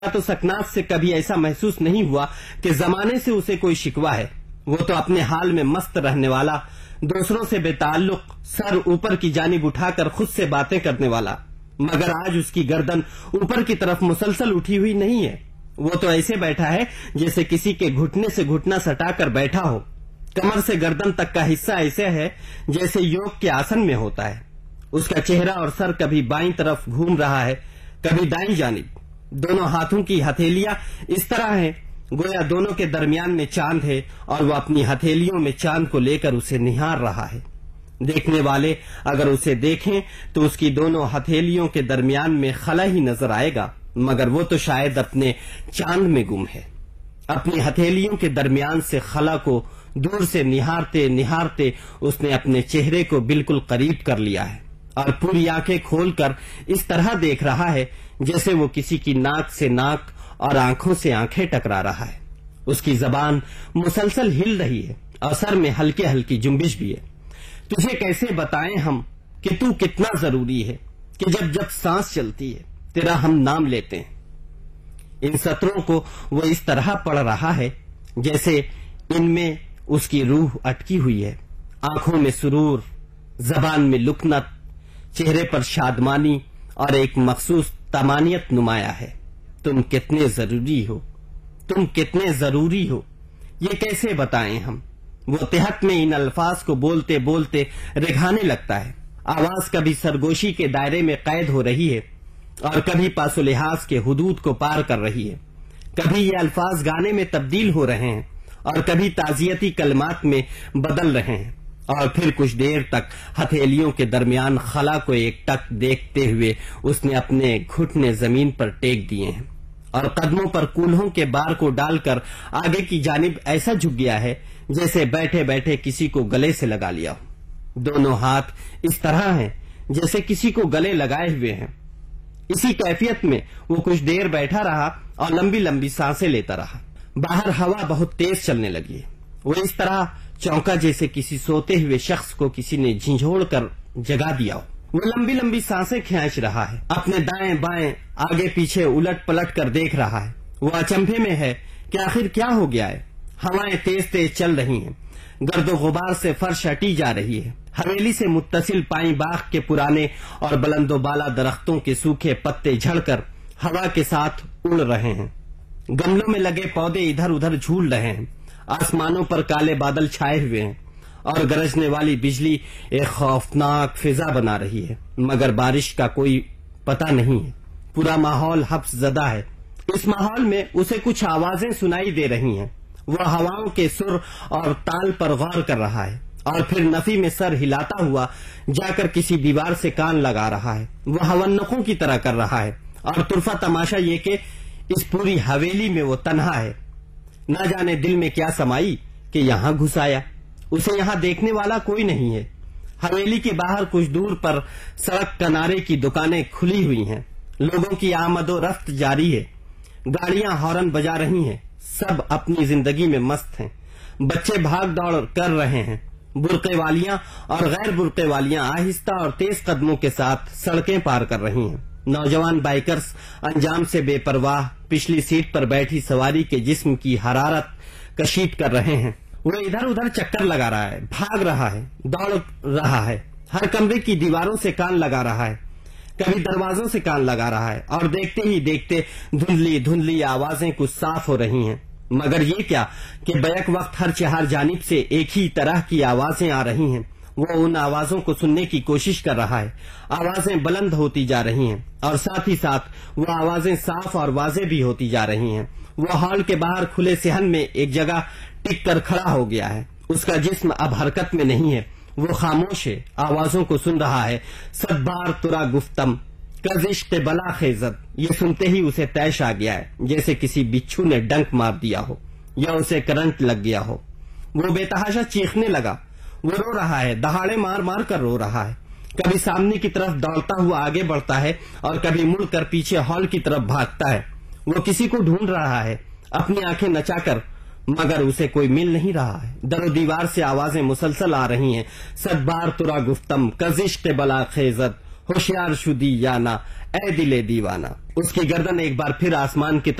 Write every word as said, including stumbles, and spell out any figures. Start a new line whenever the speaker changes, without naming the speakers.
تو سکنات سے کبھی ایسا محسوس نہیں ہوا کہ زمانے سے اسے کوئی شکوہ ہے. وہ تو اپنے حال میں مست رہنے والا، دوسروں سے بے تعلق، سر اوپر کی جانب اٹھا کر خود سے باتیں کرنے والا. مگر آج اس کی گردن اوپر کی طرف مسلسل اٹھی ہوئی نہیں ہے. وہ تو ایسے بیٹھا ہے جیسے کسی کے گھٹنے سے گھٹنا سٹا کر بیٹھا ہو. کمر سے گردن تک کا حصہ ایسے ہے جیسے یوگ کے آسن میں ہوتا ہے. اس کا چہرہ اور سر کبھی بائیں طرف گھوم رہا ہے، کبھی دائیں جانب. دونوں ہاتھوں کی ہتھیلیاں اس طرح ہیں گویا دونوں کے درمیان میں چاند ہے اور وہ اپنی ہتھیلیوں میں چاند کو لے کر اسے نہار رہا ہے. دیکھنے والے اگر اسے دیکھیں تو اس کی دونوں ہتھیلیوں کے درمیان میں خلا ہی نظر آئے گا، مگر وہ تو شاید اپنے چاند میں گم ہے. اپنی ہتھیلیوں کے درمیان سے خلا کو دور سے نہارتے نہارتے اس نے اپنے چہرے کو بالکل قریب کر لیا ہے اور پوری آنکھیں کھول کر اس طرح دیکھ رہا ہے جیسے وہ کسی کی ناک سے ناک اور آنکھوں سے آنکھیں ٹکرا رہا ہے. اس کی زبان مسلسل ہل رہی ہے اور سر میں ہلکے ہلکی جنبش بھی ہے. تجھے کیسے بتائیں ہم کہ تو کتنا ضروری ہے کہ جب جب سانس چلتی ہے تیرا ہم نام لیتے ہیں. ان سطروں کو وہ اس طرح پڑھ رہا ہے جیسے ان میں اس کی روح اٹکی ہوئی ہے. آنکھوں میں سرور، زبان میں لکنت، چہرے پر شادمانی اور ایک مخصوص تمانیت نمایاں ہے. تم کتنے ضروری ہو، تم کتنے ضروری ہو، یہ کیسے بتائیں ہم. وہ تہت میں ان الفاظ کو بولتے بولتے رگھانے لگتا ہے. آواز کبھی سرگوشی کے دائرے میں قید ہو رہی ہے اور کبھی پاس و لحاظ کے حدود کو پار کر رہی ہے. کبھی یہ الفاظ گانے میں تبدیل ہو رہے ہیں اور کبھی تعزیتی کلمات میں بدل رہے ہیں. اور پھر کچھ دیر تک ہتھیلیوں کے درمیان خلا کو ایک ٹک دیکھتے ہوئے اس نے اپنے گھٹنے زمین پر ٹیک دیے ہیں اور قدموں پر کولہوں کے بار کو ڈال کر آگے کی جانب ایسا جھک گیا ہے جیسے بیٹھے بیٹھے کسی کو گلے سے لگا لیا ہو. دونوں ہاتھ اس طرح ہیں جیسے کسی کو گلے لگائے ہوئے ہیں. اسی کیفیت میں وہ کچھ دیر بیٹھا رہا اور لمبی لمبی سانسیں لیتا رہا. باہر ہوا بہت تیز چلنے لگی. وہ اس طرح چونکا جیسے کسی سوتے ہوئے شخص کو کسی نے جھنجھوڑ کر جگا دیا ہو. وہ لمبی لمبی سانسیں کھینچ رہا ہے، اپنے دائیں بائیں آگے پیچھے الٹ پلٹ کر دیکھ رہا ہے. وہ اچنبھے میں ہے کہ آخر کیا ہو گیا ہے. ہوائیں تیز تیز چل رہی ہیں، گرد و غبار سے فرش ہٹی جا رہی ہے. حویلی سے متصل پائیں باغ کے پرانے اور بلند و بالا درختوں کے سوکھے پتے جھڑ کر ہوا کے ساتھ اڑ رہے ہیں. گملوں میں لگے پودے ادھر ادھر جھول رہے ہیں. آسمانوں پر کالے بادل چھائے ہوئے ہیں اور گرجنے والی بجلی ایک خوفناک فضا بنا رہی ہے، مگر بارش کا کوئی پتہ نہیں ہے. پورا ماحول حبس زدہ ہے. اس ماحول میں اسے کچھ آوازیں سنائی دے رہی ہیں. وہ ہواؤں کے سر اور تال پر غور کر رہا ہے اور پھر نفی میں سر ہلاتا ہوا جا کر کسی دیوار سے کان لگا رہا ہے. وہ ہونقوں کی طرح کر رہا ہے اور طرفہ تماشا یہ کہ اس پوری حویلی میں وہ تنہا ہے. نہ جانے دل میں کیا سمائی کہ یہاں گھس آیا. اسے یہاں دیکھنے والا کوئی نہیں ہے. حویلی کے باہر کچھ دور پر سڑک کنارے کی دکانیں کھلی ہوئی ہیں. لوگوں کی آمد و رفت جاری ہے. گاڑیاں ہارن بجا رہی ہیں. سب اپنی زندگی میں مست ہیں. بچے بھاگ دوڑ کر رہے ہیں. برقعے والیاں اور غیر برقعے والیاں آہستہ اور تیز قدموں کے ساتھ سڑکیں پار کر رہی ہیں. نوجوان بائکرز انجام سے بے پرواہ پچھلی سیٹ پر بیٹھی سواری کے جسم کی حرارت کشید کر رہے ہیں. وہ ادھر ادھر چکر لگا رہا ہے، بھاگ رہا ہے، دوڑ رہا ہے. ہر کمرے کی دیواروں سے کان لگا رہا ہے، کبھی دروازوں سے کان لگا رہا ہے اور دیکھتے ہی دیکھتے دھندلی دھندلی آوازیں کچھ صاف ہو رہی ہیں. مگر یہ کیا کہ بیک وقت ہر چہار جانب سے ایک ہی طرح کی آوازیں آ رہی ہیں. وہ ان آوازوں کو سننے کی کوشش کر رہا ہے. آوازیں بلند ہوتی جا رہی ہیں اور ساتھ ہی ساتھ وہ آوازیں صاف اور واضح بھی ہوتی جا رہی ہیں. وہ ہال کے باہر کھلے صحن میں ایک جگہ ٹک کر کھڑا ہو گیا ہے. اس کا جسم اب حرکت میں نہیں ہے. وہ خاموش ہے، آوازوں کو سن رہا ہے. صد بار ترا گفتم کزشت بلا خیزت، یہ سنتے ہی اسے طیش آ گیا ہے جیسے کسی بچھو نے ڈنک مار دیا ہو یا اسے کرنٹ لگ گیا ہو. وہ بے تحاشا چیخنے لگا. وہ رو رہا ہے، دہاڑے مار مار کر رو رہا ہے. کبھی سامنے کی طرف دوڑتا ہوا آگے بڑھتا ہے اور کبھی مڑ کر پیچھے ہال کی طرف بھاگتا ہے. وہ کسی کو ڈھونڈ رہا ہے اپنی آنکھیں نچا کر، مگر اسے کوئی مل نہیں رہا ہے. در و دیوار سے آوازیں مسلسل آ رہی ہیں. صد بار ترا گفتم کزشت بلا خیزت، ہوشیار شدی یا نا اے دل دیوانہ. اس کی گردن ایک بار پھر آسمان کی